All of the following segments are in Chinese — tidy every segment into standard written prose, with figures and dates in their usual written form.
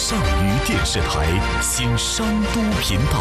上虞电视台新商都频道。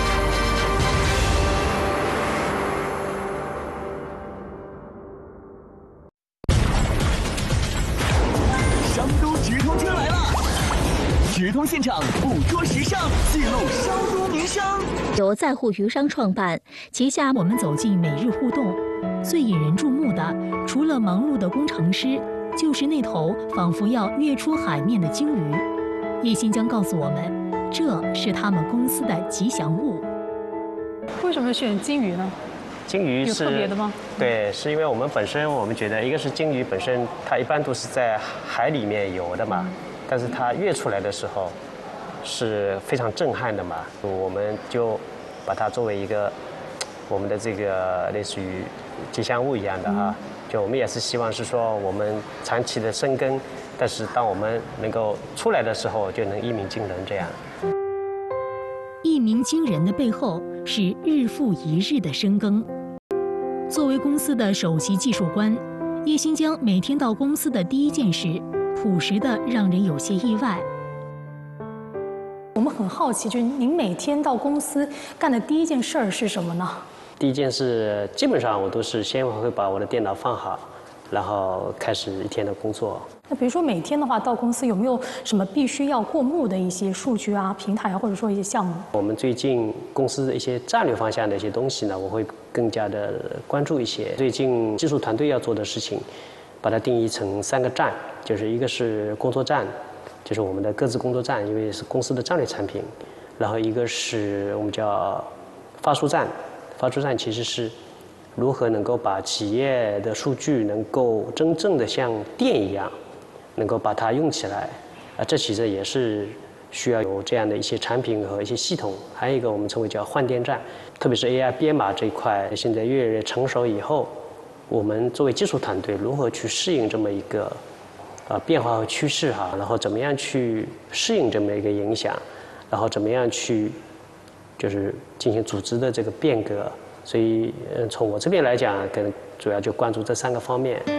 商都直通车来了！直通现场，捕捉时尚，记录商都民生。 由在沪余商创办，旗下我们走进每日互动。最引人注目的，除了忙碌的工程师，就是那头仿佛要跃出海面的鲸鱼。叶新疆告诉我们，这是他们公司的吉祥物。 为什么选鲸鱼呢？ 鲸鱼是有特别的吗？ 对，是因为我们本身我们觉得，一个是鲸鱼本身，它一般都是在海里面游的嘛，但是它跃出来的时候是非常震撼的嘛，我们就把它作为一个我们的这个类似于吉祥物一样的哈，就我们也是希望是说我们长期的深耕，但是当我们能够出来的时候，就能一鸣惊人这样。 一鸣惊人的背后是日复一日的深耕。作为公司的首席技术官，叶新疆每天到公司的第一件事，朴实的让人有些意外。 我们很好奇，就是您每天到公司干的第一件事儿是什么呢？ 第一件事，基本上我都是先会把我的电脑放好，然后开始一天的工作。 那比如说每天的话，到公司有没有什么必须要过目的一些数据啊、平台啊，或者说一些项目？ 我们最近公司的一些战略方向的一些东西呢，我会更加的关注一些。最近技术团队要做的事情，把它定义成3个站，就是一个是工作站，就是我们的各自工作站，因为是公司的战略产品；然后一个是我们叫发出站，发出站其实是如何能够把企业的数据能够真正的像电一样，能够把它用起来，这其实也是需要有这样的一些产品和一些系统。还有一个我们称为叫换电站，特别是 AI 编码这一块，现在越来越成熟以后，我们作为技术团队如何去适应这么一个变化和趋势哈，然后怎么样去适应这么一个影响，然后怎么样去就是进行组织的这个变革。所以从我这边来讲，可能主要就关注这3个方面。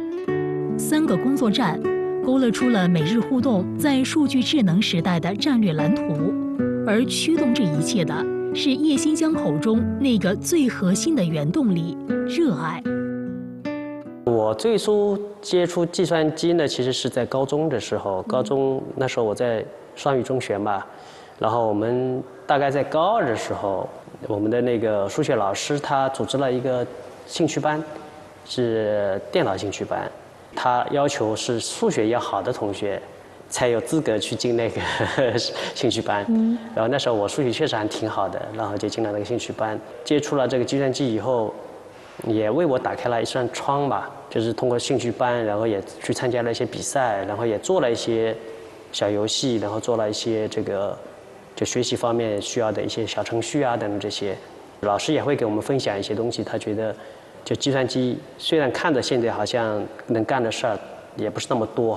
3个工作站勾勒出了每日互动在数据智能时代的战略蓝图，而驱动这一切的是叶新疆口中那个最核心的原动力——热爱。 我最初接触计算机呢，其实是在高中的时候。高中那时候我在双语中学嘛，然后我们大概在高2的时候，我们的那个数学老师他组织了一个兴趣班，是电脑兴趣班。他要求是数学要好的同学才有资格去进那个兴趣班。然后那时候我数学确实还挺好的，然后就进了那个兴趣班。接触了这个计算机以后，也为我打开了一扇窗吧。就是通过兴趣班，然后也去参加了一些比赛，然后也做了一些小游戏，然后做了一些这个就学习方面需要的一些小程序啊等等这些。老师也会给我们分享一些东西，他觉得就计算机虽然看着现在好像能干的事儿也不是那么多，